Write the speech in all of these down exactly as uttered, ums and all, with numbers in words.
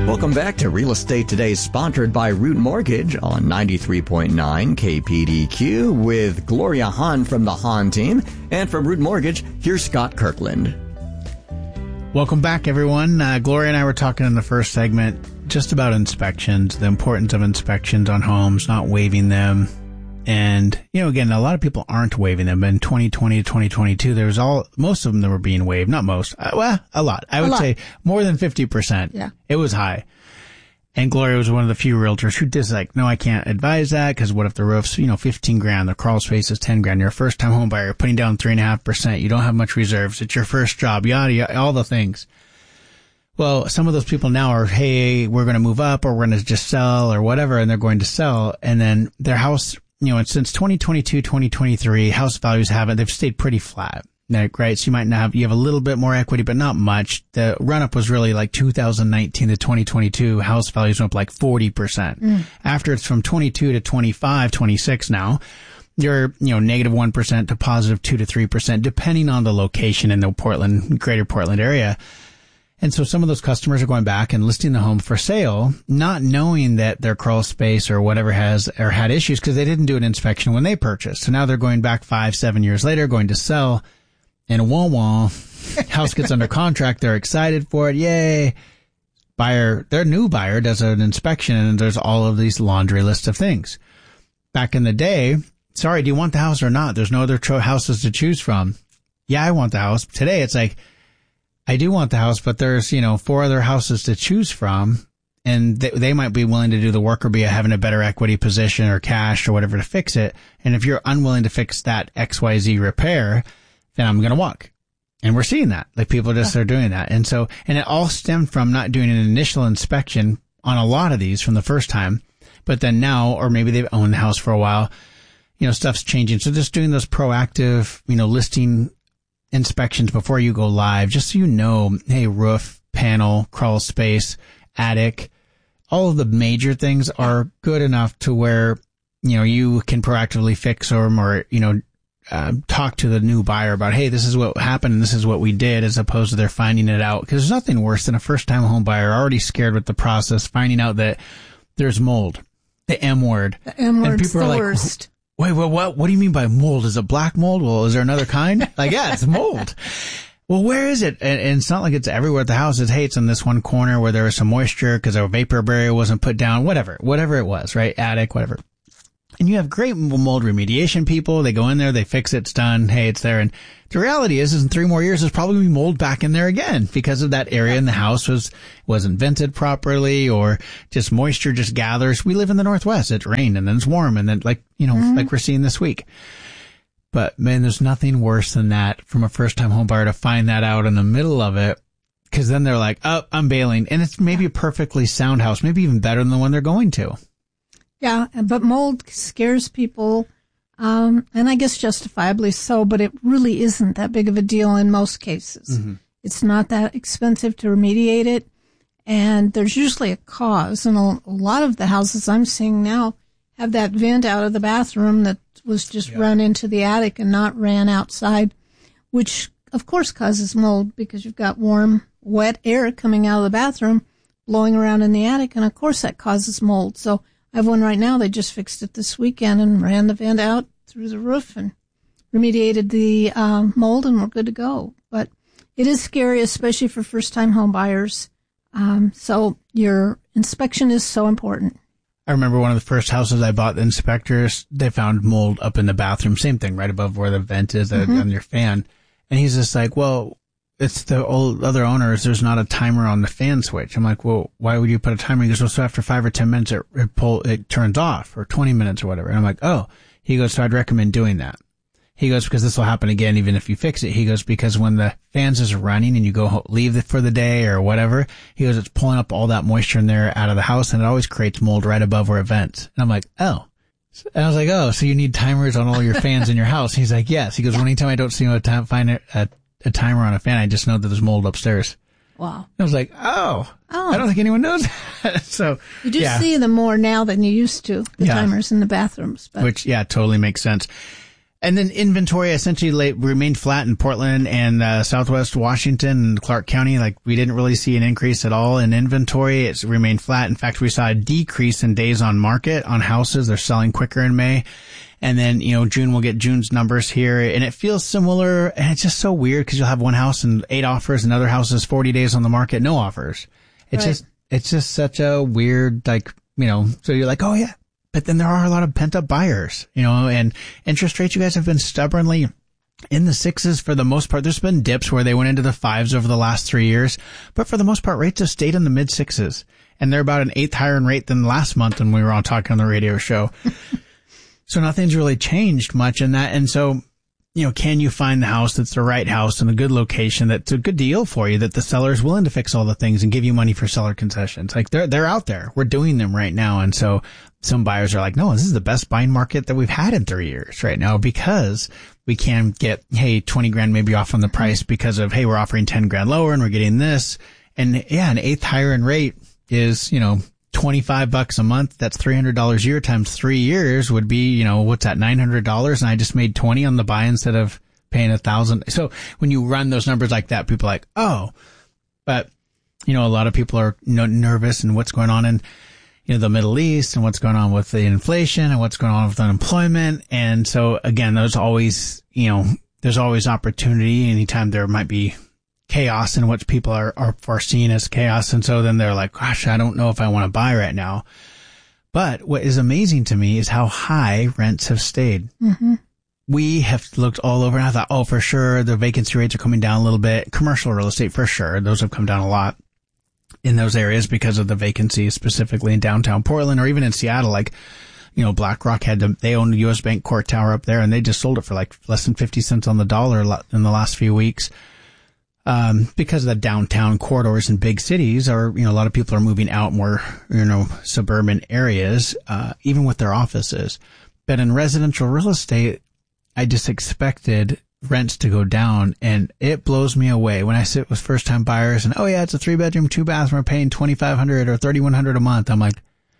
Welcome back to Real Estate Today, sponsored by Root Mortgage on ninety-three point nine K P D Q with Gloria Hahn from the Hahn team. And from Root Mortgage, here's Scott Kirkland. Welcome back, everyone. Uh, Gloria and I were talking in the first segment just about inspections, the importance of inspections on homes, not waiving them. And, you know, again, a lot of people aren't waiving them. In twenty twenty to twenty twenty-two, there was all, most of them that were being waived. Not most. Uh, well, a lot. I would say more than fifty percent. Yeah. It was high. And Gloria was one of the few realtors who just like, no, I can't advise that because what if the roof's, you know, fifteen grand, the crawl space is ten grand, you're a first time home buyer, putting down three and a half percent, you don't have much reserves, it's your first job, yada, yada, all the things. Well, some of those people now are, hey, we're going to move up or we're going to just sell or whatever, and they're going to sell. And then their house, you know, since twenty twenty-two, twenty twenty-three, house values haven't, they've stayed pretty flat. Right? So you might not have, you have a little bit more equity, but not much. The run up was really like two thousand nineteen to twenty twenty-two. House values went up like forty percent. Mm. After it's from twenty-two to twenty-five, twenty-six now, you're, you know, negative one percent to positive two to three percent, depending on the location in the Portland, greater Portland area. And so some of those customers are going back and listing the home for sale, not knowing that their crawl space or whatever has, or had issues because they didn't do an inspection when they purchased. So now they're going back five, seven years later, going to sell. And wah wah, house gets under contract. They're excited for it. Yay. Buyer, their new buyer does an inspection and there's all of these laundry lists of things. Back in the day, sorry, do you want the house or not? There's no other cho- houses to choose from. Yeah, I want the house. Today it's like, I do want the house, but there's, you know, four other houses to choose from. And they, they might be willing to do the work or be having a better equity position or cash or whatever to fix it. And if you're unwilling to fix that X Y Z repair, then I'm going to walk. And we're seeing that. Like people just are doing that. And so, and it all stemmed from not doing an initial inspection on a lot of these from the first time. But then now, or maybe they've owned the house for a while, you know, stuff's changing. So just doing those proactive, you know, listing inspections before you go live, just so you know, hey, roof, panel, crawl space, attic, all of the major things are good enough to where, you know, you can proactively fix them or, you know, Uh, talk to the new buyer about, hey, this is what happened and this is what we did, as opposed to they're finding it out. Because there's nothing worse than a first-time home buyer already scared with the process, finding out that there's mold, the M word. The M word's and people the are like, worst. Wait, what, what? What do you mean by mold? Is it black mold? Well, is there another kind? Like, yeah, it's mold. Well, where is it? And, and it's not like it's everywhere at the house. It's, hey, it's in this one corner where there was some moisture because our vapor barrier wasn't put down. Whatever, whatever it was, right? Attic, whatever. And you have great mold remediation people. They go in there, they fix it, it's done. Hey, it's there. And the reality is, is in three more years, there's probably going to be mold back in there again because of that area in the house was, wasn't vented properly or just moisture just gathers. We live in the Northwest. It's rained and then it's warm and then like, you know, mm-hmm. like we're seeing this week. But man, there's nothing worse than that from a first time home buyer to find that out in the middle of it. Cause then they're like, oh, I'm bailing. And it's maybe a perfectly sound house, maybe even better than the one they're going to. Yeah, but mold scares people, um, and I guess justifiably so, but it really isn't that big of a deal in most cases. Mm-hmm. It's not that expensive to remediate it, and there's usually a cause. And a, a lot of the houses I'm seeing now have that vent out of the bathroom that was just yeah. run into the attic and not ran outside, which of course causes mold because you've got warm, wet air coming out of the bathroom, blowing around in the attic, and of course that causes mold. So I have one right now. They just fixed it this weekend and ran the vent out through the roof and remediated the um, mold, and we're good to go. But it is scary, especially for first-time home buyers. Um, so your inspection is so important. I remember one of the first houses I bought, the inspectors, they found mold up in the bathroom. Same thing, right above where the vent is mm-hmm. on your fan. And he's just like, well, it's the old other owners. There's not a timer on the fan switch. I'm like, well, why would you put a timer? He goes, well, so after five or ten minutes, it, it pull, it turns off, or twenty minutes or whatever. And I'm like, oh, he goes, so I'd recommend doing that. He goes, because this will happen again, even if you fix it. He goes, because when the fans is running and you go leave it for the day or whatever, he goes, it's pulling up all that moisture in there out of the house, and it always creates mold right above where it vents. And I'm like, oh. And I was like, oh, so you need timers on all your fans in your house? He's like, yes. He goes, well, anytime I don't see a time, find a, a a timer on a fan, I just know that there's mold upstairs. Wow. I was like, oh, oh. I don't think anyone knows that. So you do yeah. see them more now than you used to, the yeah. timers in the bathrooms. But. Which, yeah, totally makes sense. And then inventory essentially lay, remained flat in Portland and uh, Southwest Washington and Clark County. Like we didn't really see an increase at all in inventory. It's remained flat. In fact, we saw a decrease in days on market on houses. They're selling quicker in May. And then, you know, June, we'll get June's numbers here. And it feels similar. And it's just so weird because you'll have one house and eight offers, and other houses forty days on the market, no offers. It's right. just, it's just such a weird, like, you know, so you're like, oh yeah. But then there are a lot of pent up buyers, you know, and interest rates, you guys have been stubbornly in the sixes for the most part. There's been dips where they went into the fives over the last three years, but for the most part, rates have stayed in the mid sixes, and they're about an eighth higher in rate than last month when we were on talking on the radio show. So nothing's really changed much in that. And so, you know, can you find the house that's the right house in a good location that's a good deal for you, that the seller is willing to fix all the things and give you money for seller concessions? Like they're, they're out there. We're doing them right now. And so some buyers are like, no, this is the best buying market that we've had in three years right now, because we can get, hey, twenty grand maybe off on the price because of, hey, we're offering ten grand lower and we're getting this. And yeah, an eighth higher in rate is, you know, twenty-five bucks a month. That's three hundred dollars a year times three years would be, you know, what's that, nine hundred dollars. And I just made twenty on the buy instead of paying a thousand. So when you run those numbers like that, people are like, oh, but you know, a lot of people are you know, nervous and what's going on in, you know, the Middle East and what's going on with the inflation and what's going on with unemployment. And so again, there's always, you know, there's always opportunity anytime there might be chaos in what people are, are foreseeing as chaos. And so then they're like, gosh, I don't know if I want to buy right now. But what is amazing to me is how high rents have stayed. Mm-hmm. We have looked all over and I thought, oh, for sure, the vacancy rates are coming down a little bit. Commercial real estate, for sure. Those have come down a lot in those areas because of the vacancy, specifically in downtown Portland or even in Seattle. Like, you know, BlackRock had to, they own the U S Bank Court Tower up there and they just sold it for like less than fifty cents on the dollar in the last few weeks. Um, because of the downtown corridors in big cities are, you know, a lot of people are moving out more, you know, suburban areas, uh, even with their offices. But in residential real estate, I just expected rents to go down, and it blows me away when I sit with first time buyers and, oh yeah, it's a three bedroom, two bathroom, we're paying twenty-five hundred dollars or thirty-one hundred dollars a month. I'm like,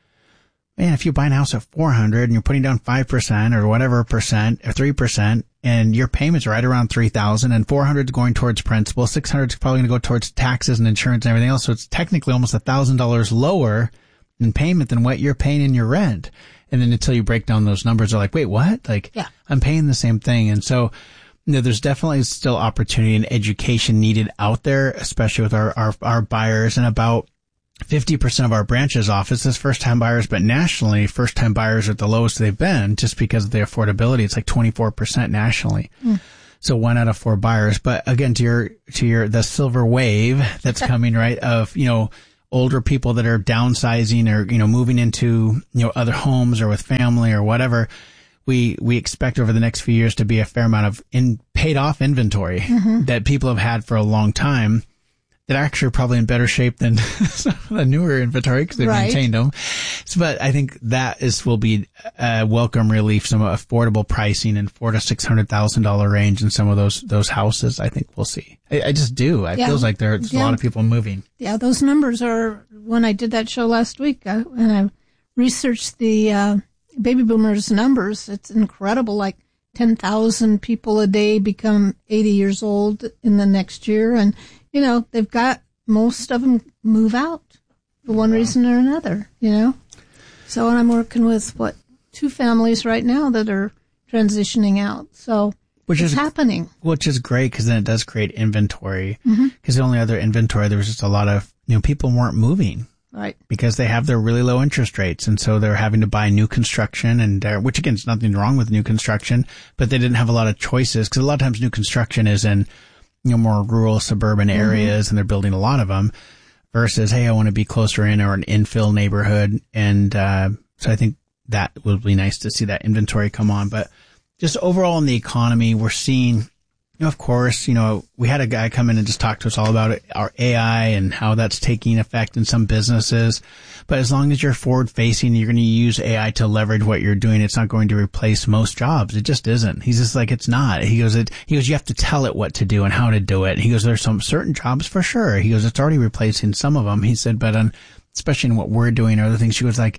man, if you buy a house at four hundred dollars and you're putting down five percent or whatever percent or three percent and your payment's right around three thousand dollars and four hundred dollars is going towards principal, six hundred dollars is probably going to go towards taxes and insurance and everything else. So it's technically almost one thousand dollars lower in payment than what you're paying in your rent. And then until you break down those numbers, they're like, wait, what? Like, yeah. I'm paying the same thing. And so, you know, there's definitely still opportunity and education needed out there, especially with our, our, our buyers. And about fifty percent of our branches offices, first time buyers, but nationally, first time buyers are at the lowest they've been just because of the affordability. It's like twenty-four percent nationally. Mm. So one out of four buyers. But again, to your, to your, the silver wave that's coming, right, of, you know, older people that are downsizing or, you know, moving into, you know, other homes or with family or whatever. We, we expect over the next few years to be a fair amount of in paid off inventory mm-hmm. that people have had for a long time that are actually probably in better shape than some of the newer inventory because they've right. maintained them. So, but I think that is, will be a welcome relief, some affordable pricing in four to six hundred thousand dollar range in some of those, those houses. I think we'll see. I, I just do. It yeah. feels like there's yeah. a lot of people moving. Yeah. Those numbers are, when I did that show last week, I, and I researched the, uh, baby boomers numbers, it's incredible. Like ten thousand people a day become eighty years old in the next year. And, you know, they've got, most of them move out for one wow. reason or another, you know? So, and I'm working with, what, two families right now that are transitioning out. So which it's is happening. Which is great because then it does create inventory. Because mm-hmm. the only other inventory, there was just a lot of, you know, people weren't moving. Right. Because they have their really low interest rates. And so they're having to buy new construction and, uh, which again, is nothing wrong with new construction, but they didn't have a lot of choices because a lot of times new construction is in, you know, more rural suburban areas mm-hmm. and they're building a lot of them versus, hey, I want to be closer in or an infill neighborhood. And, uh, so I think that would be nice to see that inventory come on. But just overall in the economy, we're seeing, you know, of course, you know, we had a guy come in and just talk to us all about it, our A I and how that's taking effect in some businesses. But as long as you're forward facing, you're going to use A I to leverage what you're doing. It's not going to replace most jobs. It just isn't. He's just like, it's not. He goes, it, he goes, you have to tell it what to do and how to do it. He goes, there's some certain jobs for sure. He goes, it's already replacing some of them. He said, but on, especially in what we're doing or other things, she was like,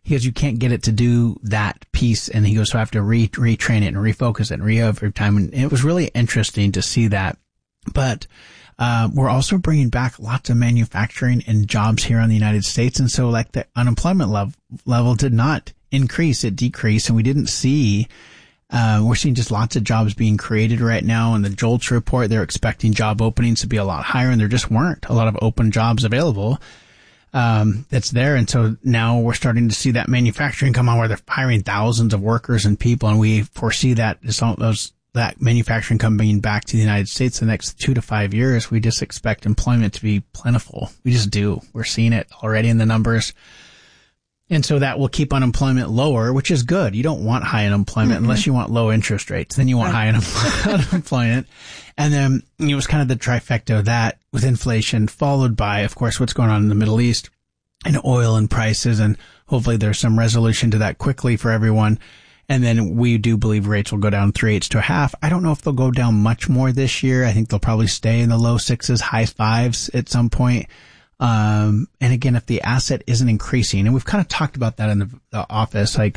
he goes, you can't get it to do that piece. And he goes, so I have to re retrain it and refocus it and re every time. And it was really interesting to see that. But, uh, we're also bringing back lots of manufacturing and jobs here in the United States. And so like the unemployment level, level did not increase, it decreased. And we didn't see, uh, we're seeing just lots of jobs being created right now. In the JOLTS report, they're expecting job openings to be a lot higher, and there just weren't a lot of open jobs available. Um, that's there. And so now we're starting to see that manufacturing come on where they're hiring thousands of workers and people. And we foresee that those, that manufacturing coming back to the United States the next two to five years. We just expect employment to be plentiful. We just do. We're seeing it already in the numbers. And so that will keep unemployment lower, which is good. You don't want high unemployment mm-hmm. unless you want low interest rates. Then you want high unemployment. And then it was kind of the trifecta of that with inflation, followed by, of course, what's going on in the Middle East and oil and prices. And hopefully there's some resolution to that quickly for everyone. And then we do believe rates will go down three eighths to a half. I don't know if they'll go down much more this year. I think they'll probably stay in the low sixes, high fives at some point. Um, and again, if the asset isn't increasing, and we've kind of talked about that in the, the office, like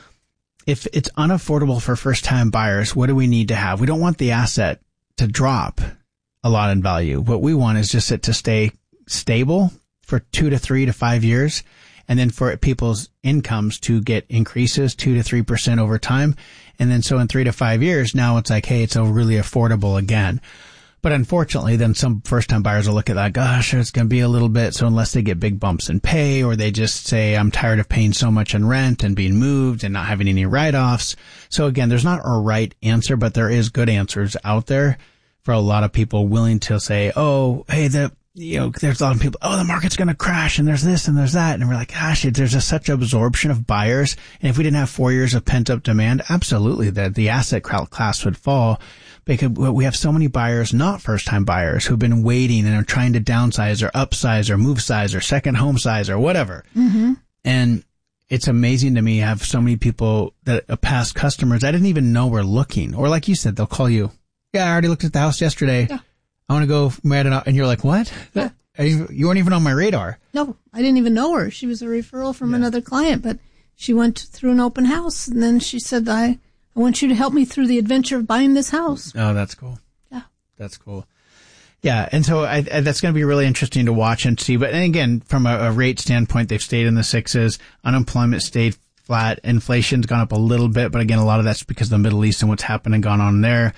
if it's unaffordable for first time buyers, what do we need to have? We don't want the asset to drop a lot in value. What we want is just it to stay stable for two to three to five years. And then for people's incomes to get increases two to three percent over time. And then so in three to five years, now it's like, hey, it's a really affordable again. But unfortunately, then some first-time buyers will look at that, gosh, it's going to be a little bit. So unless they get big bumps in pay, or they just say, I'm tired of paying so much in rent and being moved and not having any write-offs. So again, there's not a right answer, but there is good answers out there for a lot of people willing to say, oh, hey, the, you know, there's a lot of people, oh, the market's going to crash and there's this and there's that. And we're like, gosh, there's just such absorption of buyers. And if we didn't have four years of pent-up demand, absolutely, the, the asset class would fall. Because we have so many buyers, not first-time buyers, who've been waiting and are trying to downsize or upsize or move size or second home size or whatever. Mm-hmm. And it's amazing to me, have so many people that are past customers I didn't even know were looking. Or like you said, they'll call you, yeah, I already looked at the house yesterday. Yeah. I want to go mad it out. And you're like, what? Yeah. You, you weren't even on my radar. No, I didn't even know her. She was a referral from yeah. another client, but she went through an open house, and then she said, I... I want you to help me through the adventure of buying this house. Oh, that's cool. Yeah. That's cool. Yeah. And so I, I, that's going to be really interesting to watch and see. But and again, from a, a rate standpoint, they've stayed in the sixes. Unemployment stayed flat. Inflation's gone up a little bit. But again, a lot of that's because of the Middle East and what's happened and gone on there.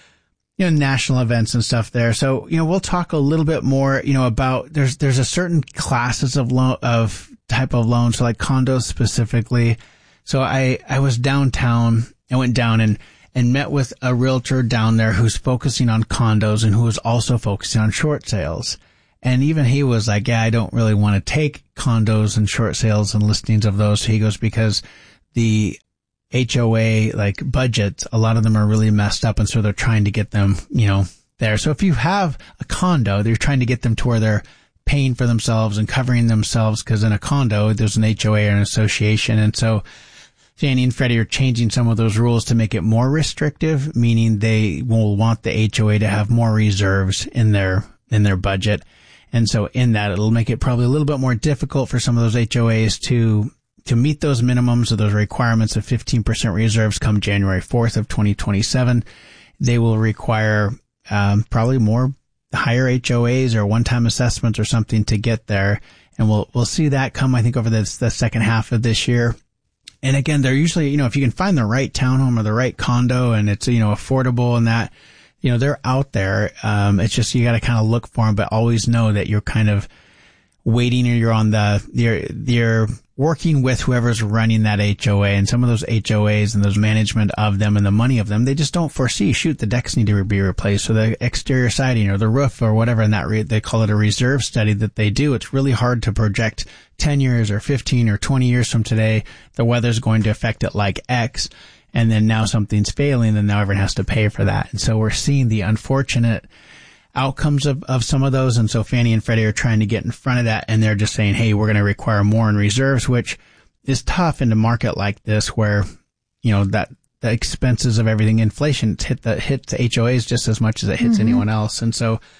You know, national events and stuff there. So, you know, we'll talk a little bit more, you know, about there's, there's a certain classes of loan, of type of loans. So like condos specifically. So I, I was downtown. I went down and, and met with a realtor down there who's focusing on condos and who is also focusing on short sales. And even he was like, yeah, I don't really want to take condos and short sales and listings of those. So he goes, because the H O A, like budgets, a lot of them are really messed up. And so they're trying to get them, you know, there. So if you have a condo, they're trying to get them to where they're paying for themselves and covering themselves. Cause in a condo, there's an H O A or an association. And so Fannie and Freddie are changing some of those rules to make it more restrictive, meaning they will want the H O A to have more reserves in their, in their budget. And so in that, it'll make it probably a little bit more difficult for some of those H O As to, to meet those minimums or those requirements of fifteen percent reserves come January fourth of twenty twenty-seven. They will require, um, probably more higher H O As or one-time assessments or something to get there. And we'll, we'll see that come, I think, over the, the second half of this year. And again, they're usually, you know, if you can find the right townhome or the right condo and it's, you know, affordable and that, you know, they're out there. Um, it's just, you got to kind of look for them, but always know that you're kind of waiting or you're on the, you're, you're working with whoever's running that H O A. And some of those H O As and those management of them and the money of them, they just don't foresee, shoot, the decks need to be replaced or the exterior siding or the roof or whatever. And that re- they call it a reserve study that they do. It's really hard to project ten years or fifteen or twenty years from today, the weather's going to affect it like X. And then now something's failing and now everyone has to pay for that. And so we're seeing the unfortunate outcomes of, of some of those. And so Fannie and Freddie are trying to get in front of that. And they're just saying, hey, we're going to require more in reserves, which is tough in a market like this where, you know, that the expenses of everything, inflation hit the, hits the H O As just as much as it hits mm-hmm. anyone else. And so,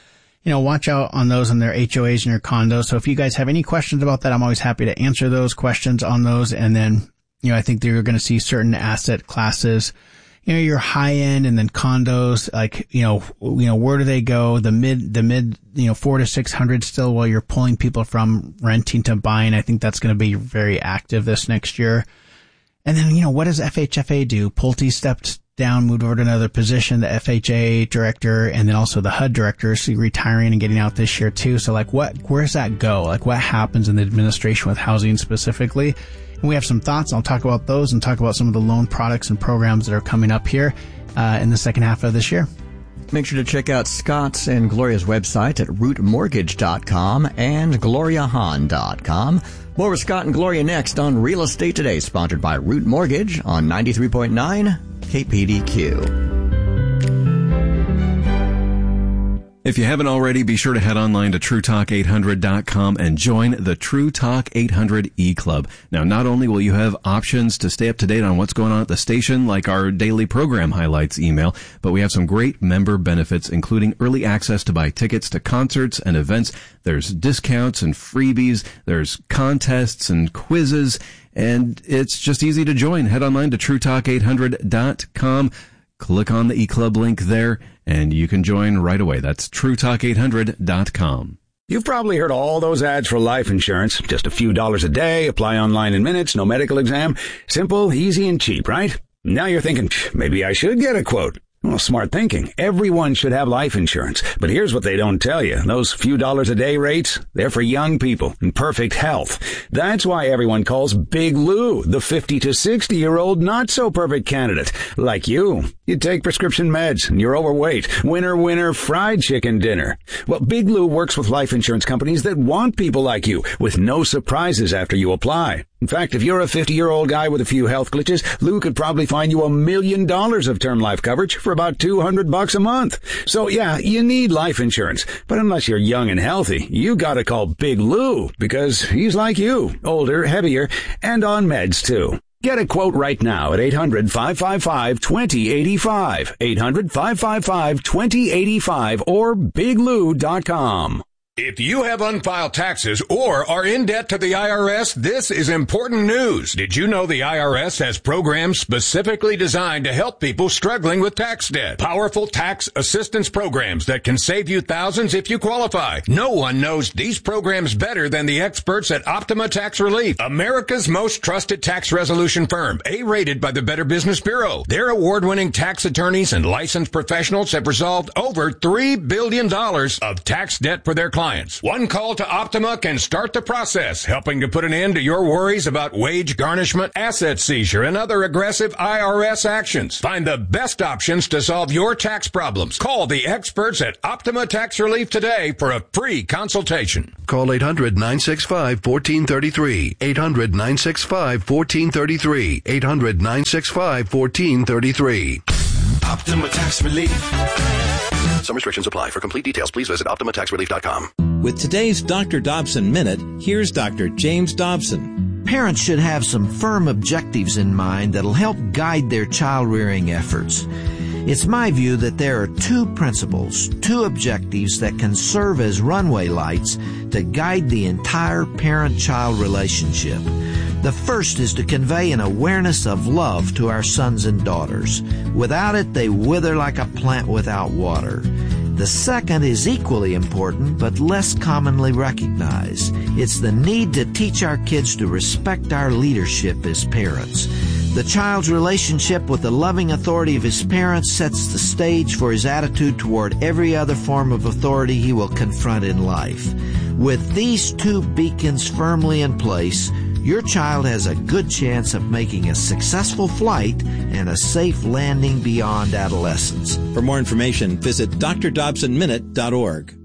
you know, watch out on those in their H O As and your condos. So if you guys have any questions about that, I'm always happy to answer those questions on those. And then, you know, I think that you're going to see certain asset classes, you know, your high end and then condos, like, you know, you know, where do they go? The mid, the mid, you know, four to six hundred still while you're pulling people from renting to buying. I think that's going to be very active this next year. And then, you know, what does F H F A do? Pulte stepped down, moved over to another position, the F H A director, and then also the H U D director, so retiring and getting out this year too. So like what, where does that go? Like what happens in the administration with housing specifically? And we have some thoughts. I'll talk about those and talk about some of the loan products and programs that are coming up here uh, in the second half of this year. Make sure to check out Scott's and Gloria's website at root mortgage dot com and gloria hahn dot com. More with Scott and Gloria next on Real Estate Today, sponsored by Root Mortgage on ninety-three point nine K P D Q. If you haven't already, be sure to head online to true talk eight hundred dot com and join the True Talk eight hundred e-club. Now, not only will you have options to stay up to date on what's going on at the station, like our daily program highlights email, but we have some great member benefits, including early access to buy tickets to concerts and events. There's discounts and freebies. There's contests and quizzes, and it's just easy to join. Head online to true talk eight hundred dot com. Click on the e-club link there, and you can join right away. That's true talk eight hundred dot com. You've probably heard all those ads for life insurance. Just a few dollars a day, apply online in minutes, no medical exam. Simple, easy, and cheap, right? Now you're thinking, maybe I should get a quote. Well, smart thinking. Everyone should have life insurance. But here's what they don't tell you. Those few dollars a day rates, they're for young people in perfect health. That's why everyone calls Big Lou the fifty to sixty year old not so perfect candidate. Like you. You take prescription meds and you're overweight. Winner, winner, fried chicken dinner. Well, Big Lou works with life insurance companies that want people like you with no surprises after you apply. In fact, if you're a fifty-year-old guy with a few health glitches, Lou could probably find you a million dollars of term life coverage for about two hundred bucks a month. So yeah, you need life insurance. But unless you're young and healthy, you gotta call Big Lou because he's like you, older, heavier, and on meds too. Get a quote right now at eight hundred, five five five, two zero eight five, eight hundred, five five five, two zero eight five, or big lou dot com. If you have unfiled taxes or are in debt to the I R S, this is important news. Did you know the I R S has programs specifically designed to help people struggling with tax debt? Powerful tax assistance programs that can save you thousands if you qualify. No one knows these programs better than the experts at Optima Tax Relief, America's most trusted tax resolution firm, A-rated by the Better Business Bureau. Their award-winning tax attorneys and licensed professionals have resolved over three billion dollars of tax debt for their clients. One call to Optima can start the process, helping to put an end to your worries about wage garnishment, asset seizure, and other aggressive I R S actions. Find the best options to solve your tax problems. Call the experts at Optima Tax Relief today for a free consultation. Call eight hundred, nine six five, one four three three. eight hundred, nine six five, one four three three. eight hundred, nine six five, one four three three. Optima Tax Relief. Some restrictions apply. For complete details, please visit optima tax relief dot com. With today's Doctor Dobson Minute, here's Doctor James Dobson. Parents should have some firm objectives in mind that'll help guide their child-rearing efforts. It's my view that there are two principles, two objectives that can serve as runway lights to guide the entire parent-child relationship. The first is to convey an awareness of love to our sons and daughters. Without it, they wither like a plant without water. The second is equally important, but less commonly recognized. It's the need to teach our kids to respect our leadership as parents. The child's relationship with the loving authority of his parents sets the stage for his attitude toward every other form of authority he will confront in life. With these two beacons firmly in place, your child has a good chance of making a successful flight and a safe landing beyond adolescence. For more information, visit d r dobson minute dot org.